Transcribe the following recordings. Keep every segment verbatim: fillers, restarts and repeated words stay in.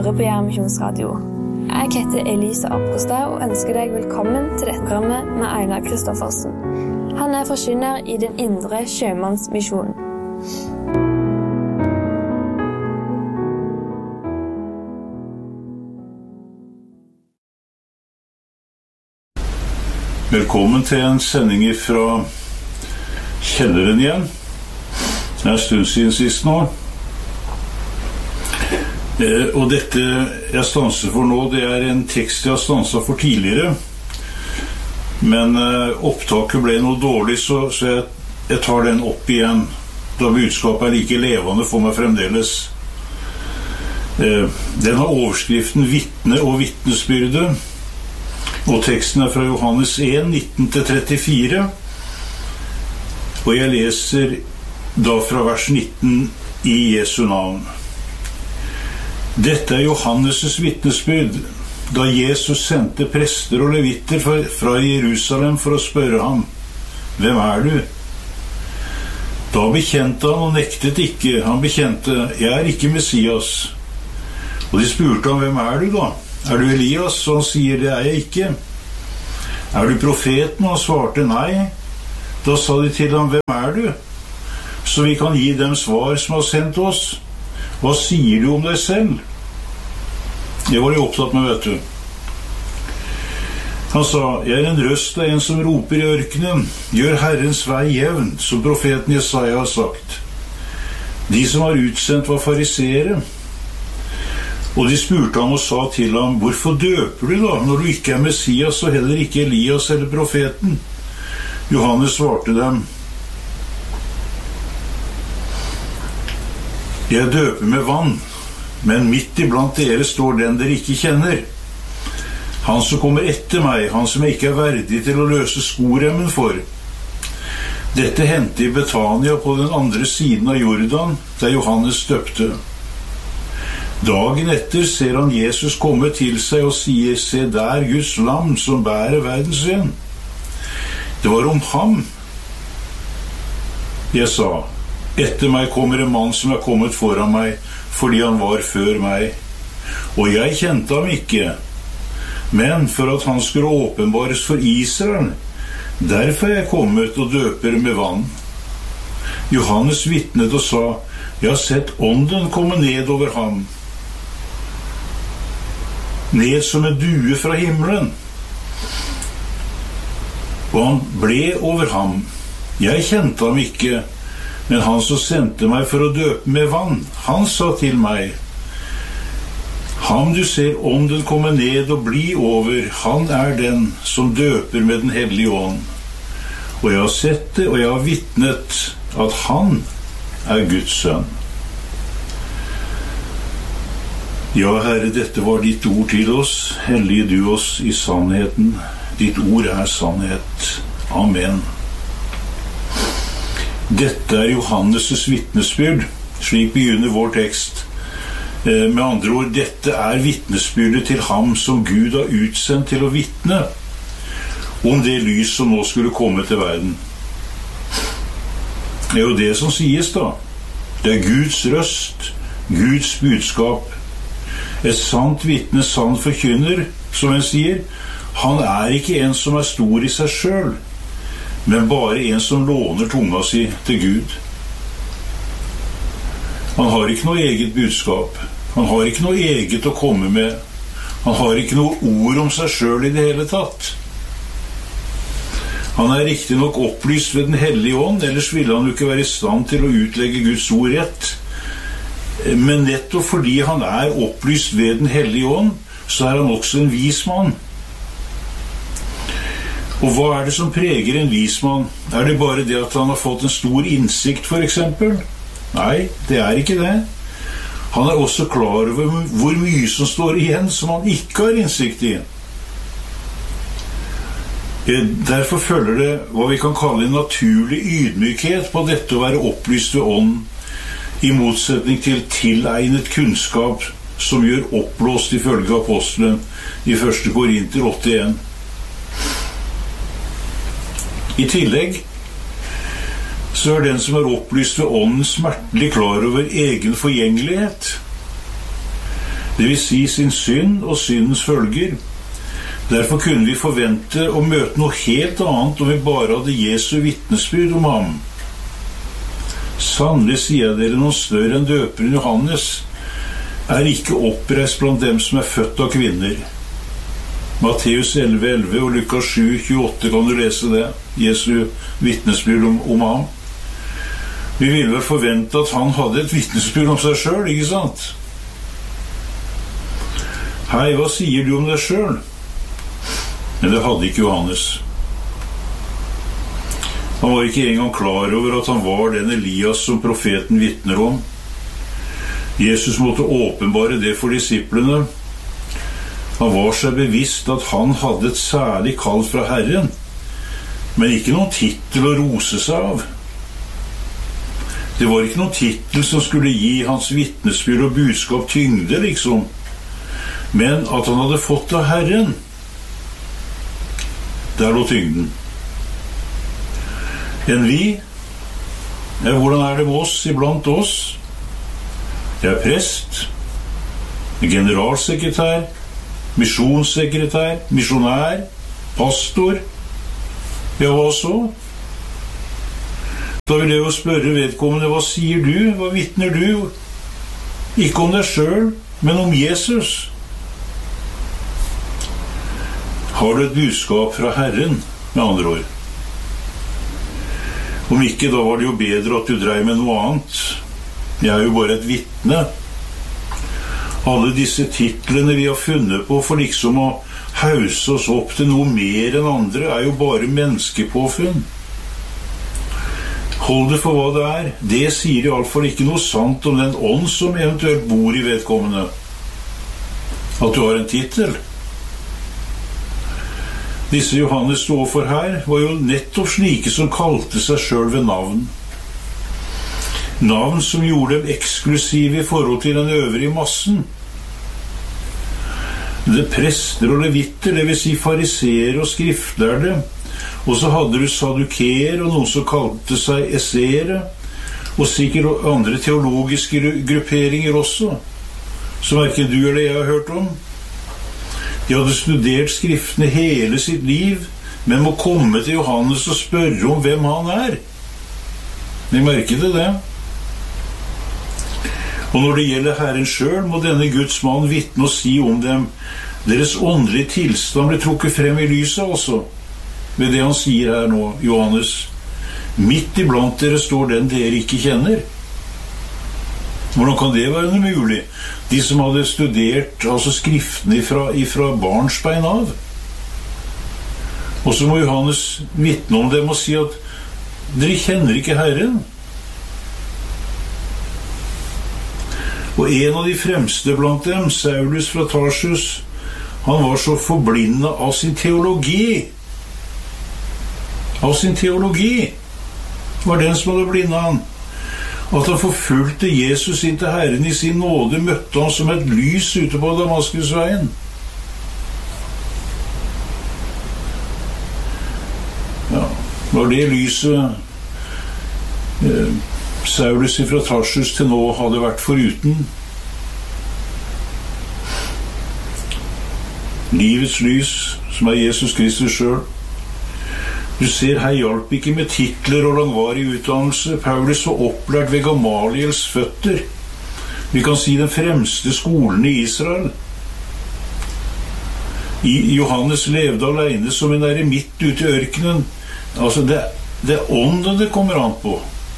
hører på Jernmisjonsradio. Jeg heter Elise Apostad og ønsker deg velkommen til dette programmet med Einar Kristoffersen. Han er forkynner i den indre sjømannsmisjonen. Velkommen til en sending fra kjelleren igjen. Det er en stund siden sist nå. Eh, og dette jeg stanser for nå, det er en tekst jeg har stanset for tidligere. Men eh, opptaket ble noe dårlig, så, så jeg, jeg tar den opp igjen, da budskapet er like levende for meg fremdeles. Eh, den har overskriften Vitne og vitnesbyrde. Og teksten er fra Johannes en, nitten til trettifire. Og jeg leser da fra vers nitten i Jesu navn. Dette er Johannes' vitnesbyrd, da Jesus sendte prester og levitter fra Jerusalem for å spørre ham, «Hvem er du?» Da bekjente han og nektet ikke. Han bekjente, «Jeg er ikke Messias». Og de spurte ham, «Hvem er du da?» «Er du Elias?» Og han sier, «Det er jeg ikke». «Er du profeten?» Og han svarte, «Nei». Da sa de til ham, «Hvem er du?» Så vi kan gi dem svar som har sendt oss. «Hva sier du om deg selv?» Det var de opptatt med, vet du. Han sa, «Jeg er en røst av en som roper i ørkenen, gjør Herrens vei jevn, som profeten Jesaja har sagt.» De som var utsendt var fariseere. Og de spurte ham og sa til ham, «Hvorfor døper du da, når du ikke er Messias og heller ikke Elias eller profeten?» Johannes svarte dem, «Jeg døper med vann, men midt iblant dere står den dere ikke kjenner. Han som kommer etter meg, han som jeg ikke er verdig til å løse skoremmen for.» Dette hendte i Betania på den andre siden av Jordan, der Johannes døpte. Dagen etter ser han Jesus komme til seg og sier, «Se der Guds lam som bærer verdens synd.» Det var om ham jeg sa, «Etter meg kommer en mann som er kommet foran meg, fordi han var før meg. Og jeg kjente ham ikke, men for at han skulle åpenbares for Israel, derfor er jeg kommet og døper med vann.» Johannes vitnet og sa, «Jeg har sett ånden komme ned over ham, ned som en due fra himmelen. Og han ble over ham. Jeg kjente ham ikke, men han som sendte meg for å døpe med vann, han sa til meg, «Ham du ser ånden komme ned og bli over, han er den som døper med den hellige ånd. Og jeg har sett det, og jeg har vitnet at han er Guds sønn.» Ja, Herre, dette var ditt ord til oss. Hellige du oss i sannheten. Ditt ord er sannhet. Amen. Dette er Johannes' vitnesbyrd. Slik begynner vår tekst. Med andre ord, dette er vitnesbyrdet til ham som Gud har utsendt til å vitne om det lys som nå skulle komme til verden. Det er jo det som sies da. Det er Guds røst, Guds budskap. Et sant vitne, sann forkynner, som en sier, han er ikke en som er stor i seg selv, men bare en som låner tunga si til Gud. Han har ikke noe eget budskap. Han har ikke noe eget å komme med. Han har ikke noe ord om seg selv i det hele tatt. Han er riktig nok opplyst ved den hellige ånd, ellers ville han jo ikke være i stand til å utlegge Guds ord rett. Men nettopp fordi han er opplyst ved den hellige ånd, så er han også en vis mann. Og hva er det som preger en vis mann? Er det bare det at han har fått en stor innsikt, for eksempel? Nei, det er ikke det. Han er også klar over hvor mye som står igjen som han ikke har innsikt i. Derfor følger det hva vi kan kalle en naturlig ydmykhet på dette å være opplyst ved ånden, i motsetning til tilegnet kunnskap som gjør oppblåst ifølge apostelen i første Korinter åtte en. I tillegg så er den som er opplyst ved ånden smertelig klar over egen forgjengelighet. det vil si sin synd og syndens følger. Derfor kunne vi forvente å møte noe helt annet om vi bare hadde Jesu vitnesbyrd om ham. Sannelig sier jeg dere, noen større enn døperen Johannes er ikke oppreist blant dem som er født av kvinner. Matteus elleve elleve og Lukas sju tjueåtte kan du lese det, Jesu vitnesbyrd om, om ham. Vi ville vel forvente at han hadde et vitnesbyrd om seg selv, ikke sant? Hei, hva sier du om deg selv? Men det hadde ikke Johannes. Han var ikke engang klar over at han var den Elias som profeten vitner om. Jesus måtte åpenbare det for disiplene. Han var seg bevisst at han hadde et særlig kall fra Herren, men ikke noen titel å rose seg av. Det var ikke noen titel som skulle gi hans vitnesbyrd og budskap tyngde, liksom, men at han hadde fått av Herren. Der lå tyngden. Enn vi? Ja, hvordan er det med oss, iblant oss? Jeg er prest, generalsekretær, misjonssekretær, misjonær, pastor. Ja, hva så? Da vil jeg jo spørre vedkommende, hva sier du? Hva vitner du? Ikke om deg selv, men om Jesus. Har du et budskap fra Herren, med andre ord? Om ikke, da var det jo bedre at du dreiv med noe annet. Jeg er jo bare et vitne. Alle disse titlene vi har funnet på for liksom å hause oss opp til noe mer enn andre, er jo bare menneskepåfunn. Hold det for hva det er. Det sier i alle fall ikke noe sant om den ånd som eventuelt bor i vedkommende. At du har en titel. Disse Johannes stod for her var jo nettopp slike som kalte seg selv ved navn. Navn som gjorde dem eksklusive i forhold til den øvrige massen. Det prester og levitter, det vil si fariseere og skriftlærde, og så hadde du sadukeer og noen som kalte seg esseere, og sikkert andre teologiske grupperinger også, som hverken du eller jeg har hørt om. De hadde studert skriftene hele sitt liv, men må komme til Johannes og spørre om hvem han er. De merket det det. Og når det gjelder Herren selv, må denne Guds mann vitne og si om dem. Deres åndelige tilstand blir trukket frem i lyset også, ved det han sier her nå, Johannes. Midt iblant dere står den dere ikke kjenner. Hvordan kan det være mulig? De som hadde studert altså skriftene ifra, ifra barnsbein av. Og så må Johannes vitne om dem og si at dere kjenner ikke Herren. Og en av de fremste blant dem, Saulus fra Tarsus, han var så forblindet av sin teologi. Av sin teologi var den som hadde blindet han. At han forfulgte Jesus inn til Herren i sin nåde, møtte han som et lys ute på Damaskusveien. Ja, var det lyset eh, Saulus fra Tarsus til nå hadde vært foruten? Livets lys, som er Jesus Kristus selv. Du ser, her hjalp ikke med titler og langvarig utdannelse. Paulus var opplært ved Gamaliels føtter. Vi kan si den fremste skolen i Israel. I Johannes levde alene som en eremitt ute i ørkenen. Altså, det, det er ånden det kommer an på.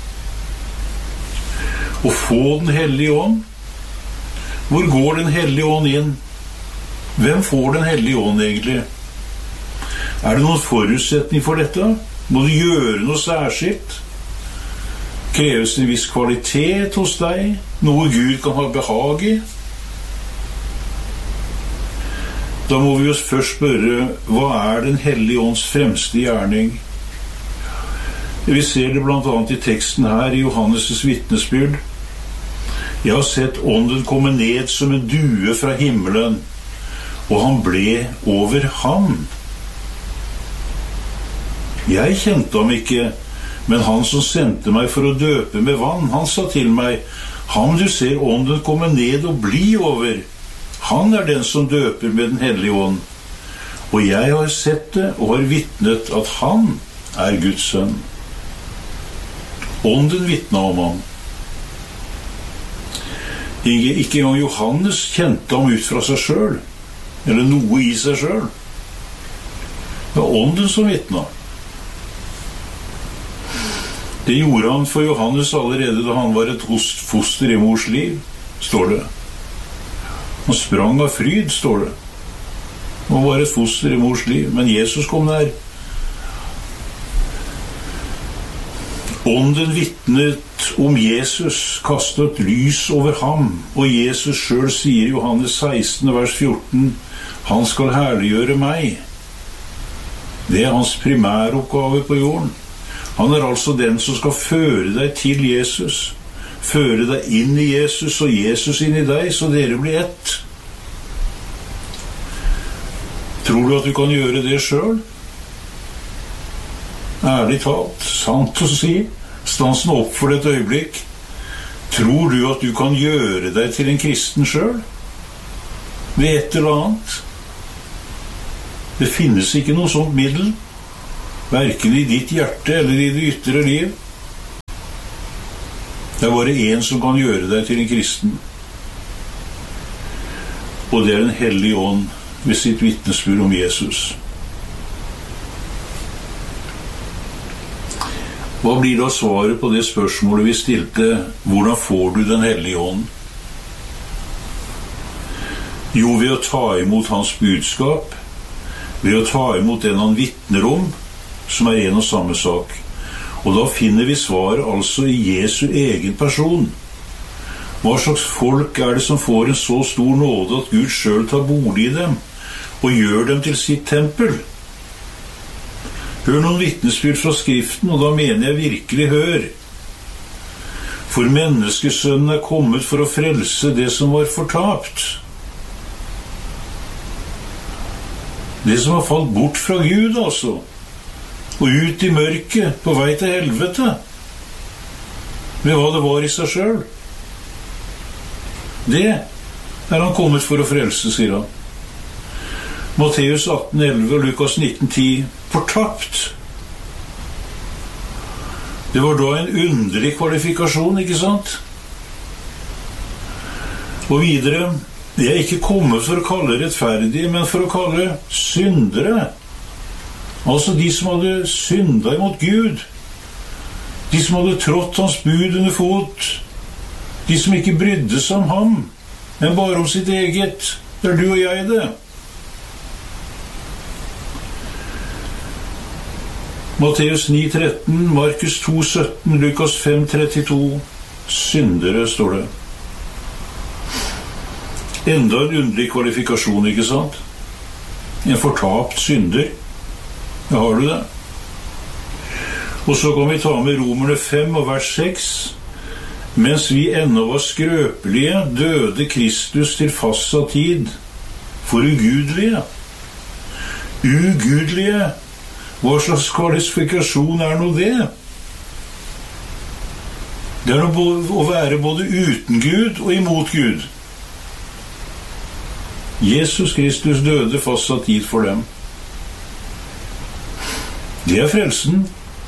Å få den hellige ånd. Hvor går den hellige ånd inn? Hvem får den hellige ånd egentlig? Er det noen forutsetning for dette? Må du gjøre noe særskilt? Kreves en viss kvalitet hos deg? Noe Gud kan ha behag i? Da må vi oss først spørre, hva er den hellige ånds fremste gjerning? Vi ser det blant annet i teksten her i Johannes' vitnesbyrd. Jeg har sett ånden komme ned som en due fra himmelen, og han ble over ham. Jeg kjente ham ikke, men han som sendte meg for å døpe med vann, han sa til meg, ham du ser ånden komme ned og bli over, Han er den som døper med den hellige ånd. Og jeg har sett det og har vitnet at han er Guds sønn. Ånden vitnet om ham. Ikke engang Johannes kjente ham ut fra seg selv, eller noe i seg selv. Det var ånden som vitnet. Det gjorde han for Johannes allerede da han var et foster i mors liv, står det. Han sprang av fryd, står det. Han var et foster i mors liv, men Jesus kom nær. Ånden vitnet om Jesus, kastet lys over ham, og Jesus selv sier i Johannes seksten, vers fjorten, han skal herliggjøre meg. Det er hans primæroppgave på jorden. Han er altså den som skal føre deg til Jesus, føre deg inn i Jesus, og Jesus inn i deg, så dere blir ett. Tror du at du kan gjøre det selv? Ærlig talt, sant å si, stansen opp for et øyeblikk. Tror du at du kan gjøre deg til en kristen selv? Ved et eller annet? Det finnes ikke noe sånt middel, hverken i ditt hjerte eller i det ytre liv. Det er bare en som kan gjøre deg til en kristen. Og det er den hellige ånd ved sitt vitnesbyrd om Jesus. Hva blir da svaret på det spørsmålet vi stilte, hvordan får du den hellige ånd? Jo, ved å ta imot hans budskap, ved å ta imot den han vitner om, som er en og samme sak. Og da finner vi svaret altså i Jesu egen person. Hva slags folk er det som får en så stor nåde at Gud selv tar bolig i dem, og gjør dem til sitt tempel? Hør noen vitnesbyrd fra Skriften, og da mener jeg virkelig hør. For menneskesønnen er kommet for å frelse det som var fortapt. Det som har falt bort fra Gud, altså. Og ut i mørket, på vei til helvete. Med hva det var i seg selv. Det er han kommet for å frelse, sier han. Matteus atten elleve og Lukas nitten ti. Fortapt. Det var da en underlig kvalifikasjon, ikke sant? Og videre, jeg er ikke kommet for å kalle rettferdige, men for å kalle syndere. Altså de som hadde syndet imot Gud. De som hadde trådt hans bud under fot. De som ikke brydde seg om ham, men bare om sitt eget. Det er du og jeg det. Matteus ni tretten, Markus to sytten, Lukas fem trettito. Syndere, står det. Enda en underlig kvalifikasjon, ikke sant? En fortapt synder. Ja, har du det? Og så kan vi ta med Romerne fem og vers seks. Mens vi ennå var skrøpelige, døde Kristus til fastsatt tid for ugudelige. Ugudelige. Hva slags kvalifikasjon er nå det? Det er å være både uten Gud og imot Gud. Jesus Kristus døde fastsatt tid for dem. Det er frelsen.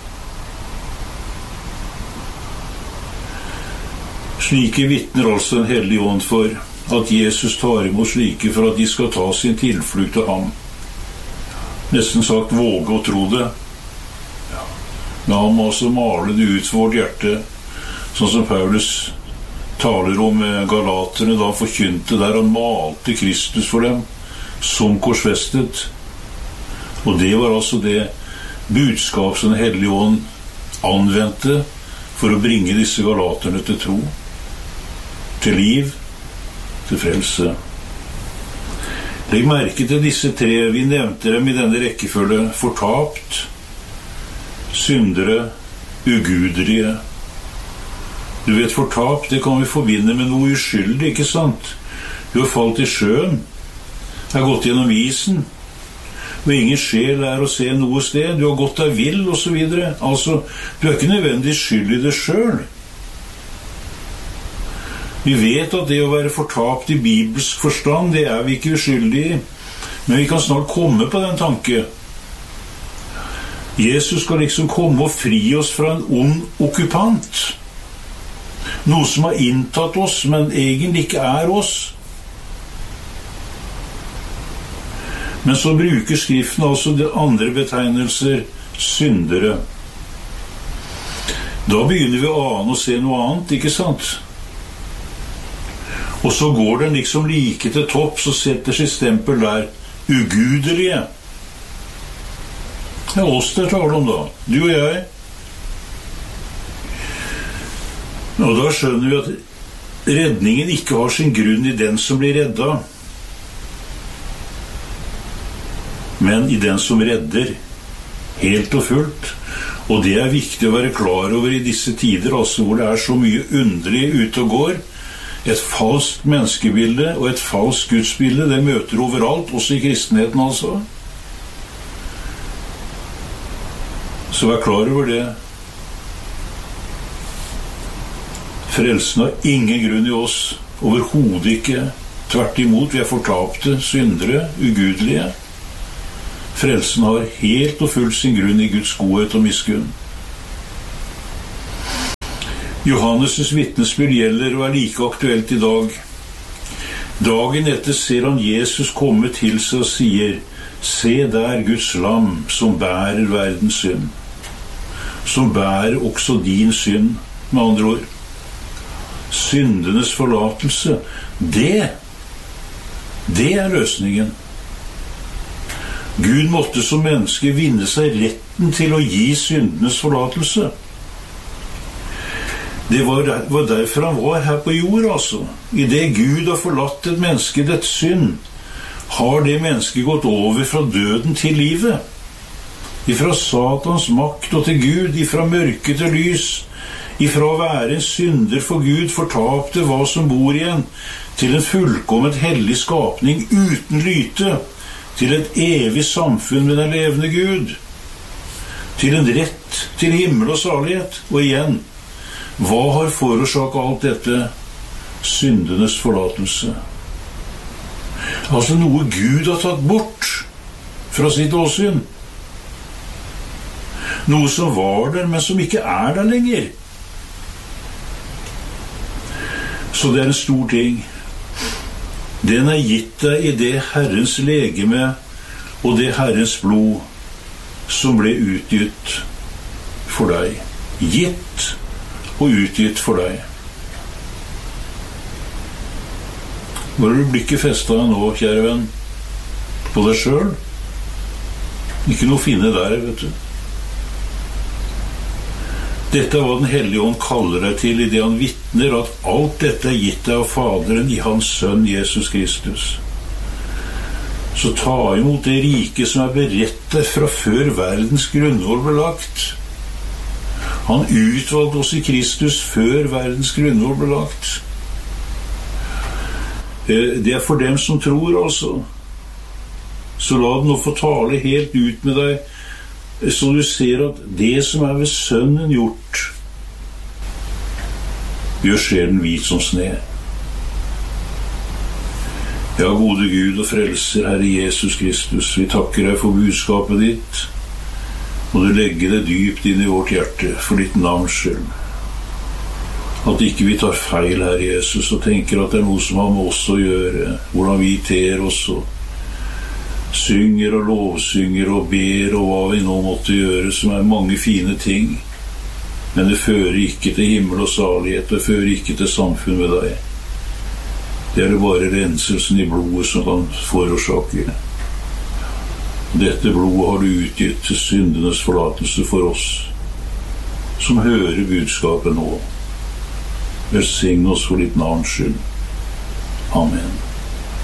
Slike vitner altså en hellig ånd for at Jesus tar imot slike for at de skal ta sin tilflukt til ham. Nesten sagt våge å tro det. Men han må også male det ut for vårt hjerte, sånn som Paulus taler om galaterne da han forkynte der han malte Kristus for dem som korsfestet. Og det var altså det budskap som den hellige ånd anvendte for å bringe disse galaterne til tro, til liv, til frelse. Legg merke til disse tre, vi nevnte dem i denne rekkefølge: fortapt, syndere, ugudelige. Du vet, fortapt, det kan vi forbinde med noe uskyldig, ikke sant? Du har falt i sjøen, har gått gjennom isen, og ingen sjel er å se noe sted, du har gått deg vill, og så videre. Altså, du er ikke nødvendig skyld i det selv. Vi vet at det å være fortapt i bibelsk forstand, det er vi ikke uskyldige i, men vi kan snart komme på den tanke. Jesus skal liksom komme og fri oss fra en ond okkupant. Noe som har inntatt oss, men egentlig ikke er oss. Men så bruker Skriften altså de andre betegnelser, syndere. Da begynner vi å ane og se noe annet, ikke sant? Og så går den liksom like til topp, så setter sitt stempel der, ugudelige. Det er oss der taler om da, du og jeg. Og da skjønner vi at redningen ikke har sin grunn i den som blir redda, men i den som redder, helt og fullt. Og det er viktig å være klar over i disse tider, altså hvor det er så mye underlig ute og går. Et falskt menneskebilde og et falskt gudsbilde, det møter overalt, også i kristenheten altså. Så vær klar over det. Frelsen har ingen grunn i oss, overhodet ikke. Tvert imot, vi er fortapte, syndere, ugudelige. Frelsen har helt og fullt sin grunn i Guds godhet og miskunn. Johannes' vitnesbyrd gjelder og er like aktuelt i dag. Dagen etter ser han Jesus komme til seg og sier, se der Guds lam som bærer verdens synd, som bærer også din synd, med andre ord. Syndenes forlatelse, det, det er løsningen. Gud måtte som menneske vinne seg retten til å gi syndenes forlatelse. Det var, der, var derfor han var her på jord, altså. I det Gud har forlatt et menneske dets synd, har det mennesket gått over fra døden til livet. Ifra Satans makt og til Gud, ifra mørke til lys, ifra å være en synder for Gud, fortapte hva som bor igjen, til en fullkomment hellig skapning uten lyte, til et evig samfunn med den levende Gud, til en rett til himmel og salighet. Og igjen, hva har forårsaket alt dette? Syndenes forlatelse. Altså noe Gud har tatt bort fra sitt åsyn. Noe som var der, men som ikke er der lenger. Så det er en stor ting. Den er gitt deg i det Herrens legeme og det Herrens blod som ble utgitt for deg. Gitt og utgitt for deg. Hvor har du blikket festet nå, kjære venn? På deg selv? Ikke noe finne der, vet du. Dette er hva den Hellige Ånd kaller deg til i det han vitner at alt dette er gitt deg av Faderen i hans sønn Jesus Kristus. Så ta imot det rike som er beredt deg fra før verdens grunnvoll ble lagt. Han utvalgte oss i Kristus før verdens grunnvoll ble lagt. Det er for dem som tror, altså. Så la den nå få tale helt ut med deg, så du ser at det som er ved sønnen gjort, gjør sjelen hvit som sne. Ja, gode Gud og frelser, Herre Jesus Kristus, vi takker deg for budskapet ditt. Må du legge det dypt inn i vårt hjerte for ditt navns skyld. At ikke vi tar feil, Herre Jesus, og tenker at det er noe som har med oss å gjøre, hvordan vi ter oss og synger og lovsynger og ber og hva vi nå måtte gjøre, som er mange fine ting, men det fører ikke til himmel og salighet, det fører ikke til samfunn med deg. Det er det bare renselsen i blodet som kan forårsake. Dette blodet har du utgitt til syndenes forlatelse for oss, som hører budskapet nå. Velsign oss for ditt navns skyld. Amen.